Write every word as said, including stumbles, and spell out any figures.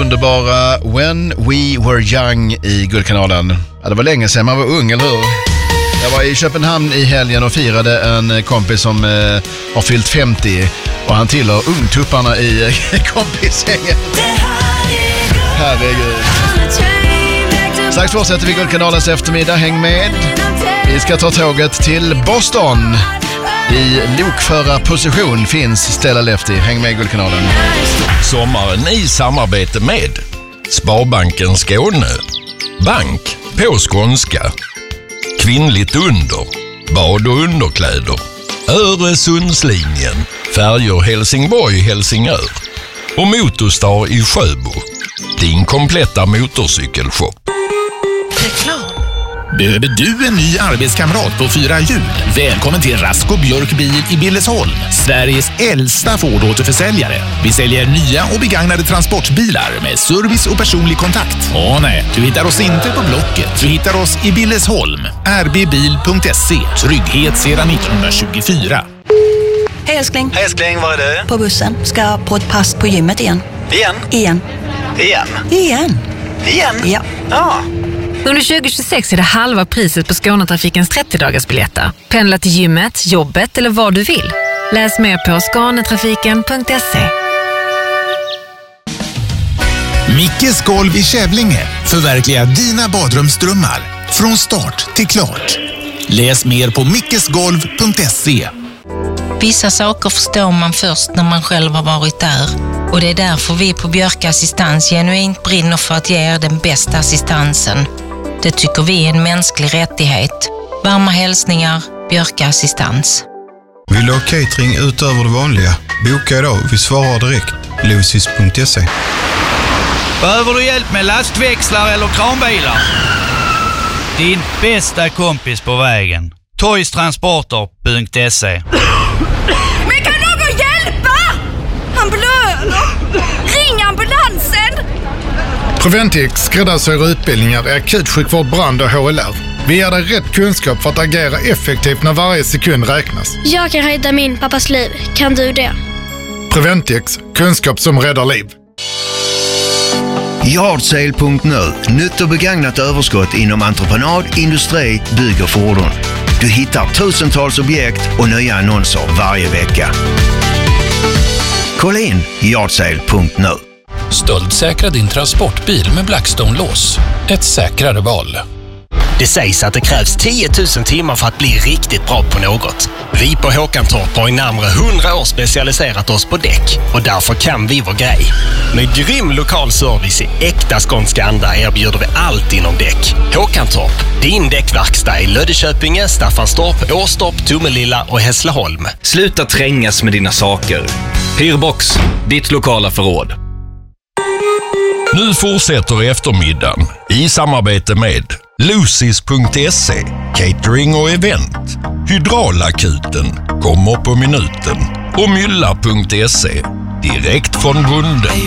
underbara When We Were Young i Guldkanalen. Ja, det var länge sedan man var ung, eller hur? Jag var i Köpenhamn i helgen och firade en kompis som eh, har fyllt femtio och han tillhör ungtupparna i kompishänget. Herregud. Strax fortsätter vi Guldkanalens eftermiddag. Häng med. Vi ska ta tåget till Boston. I lokförarposition finns Stella Lefty. Häng med Guldkanalen. Sommaren i samarbete med Sparbanken Skåne. Bank på skånska. Kvinnligt under. Bad och underkläder. Öresundslinjen. Färjor Helsingborg-Helsingör. Och Motorstar i Sjöbo. Din kompletta motorcykelshop. Reklam. Behöver du en ny arbetskamrat på fyra hjul? Välkommen till Rasko Björk Bil i Billesholm, Sveriges äldsta Ford-återförsäljare. Vi säljer nya och begagnade transportbilar med service och personlig kontakt. Åh nej, du hittar oss inte på Blocket. Du hittar oss i Billesholm. r b bil punkt se. Trygghet sedan nittonhundratjugofyra. Hej älskling. Hej älskling, var är du? På bussen. Ska på ett pass på gymmet igen. Igen? Igen. Igen? Igen. Igen? Ja. Ja. Under tjugo tjugosex är det halva priset på Skånetrafikens trettio-dagarsbiljetter. Pendla till gymmet, jobbet eller vad du vill. Läs mer på skånetrafiken punkt se. Mickes golv i Kävlinge förverkligar dina badrumsdrömmar från start till klart. Läs mer på mickesgolv punkt se. Vissa saker förstår man först när man själv har varit där. Och det är därför vi på Björk Assistans genuint brinner för att ge er den bästa assistansen. Det tycker vi är en mänsklig rättighet. Varma hälsningar, Björk Assistans. Vill du ha catering utöver det vanliga? Boka idag, vi svarar direkt. Lucis punkt se. Behöver du hjälp med lastväxlar eller kranbilar? Din bästa kompis på vägen. Toystransporter punkt se. Men kan någon hjälpa? Han blöder. Ring ambulansen. Preventix skräddarsyr utbildningar i akutsjukvård, brand och H L R. Vi ger dig rätt kunskap för att agera effektivt när varje sekund räknas. Jag kan rädda min pappas liv. Kan du det? Preventix, kunskap som räddar liv. Yardsale punkt nu. Nytt och begagnat överskott inom entreprenad, industri, bygg och fordon. Du hittar tusentals objekt och nya annonser varje vecka. Kolla in yardsale punkt nu. Stöldsäkra din transportbil med Blackstone-lås. Ett säkrare val. Det sägs att det krävs tio tusen timmar för att bli riktigt bra på något. Vi på Håkantorp har i närmare hundra år specialiserat oss på däck och därför kan vi vår grej. Med grym lokal service i äkta skånska anda erbjuder vi allt inom däck. Håkantorp, din däckverkstad i Löddeköpinge, Staffanstorp, Åstorp, Tomelilla och Hässleholm. Sluta trängas med dina saker. Hyrbox, ditt lokala förråd. Nu fortsätter eftermiddagen i samarbete med Lucis punkt se, catering och event. Hydraulakuten kommer på minuten och mylla punkt se, direkt från bonden.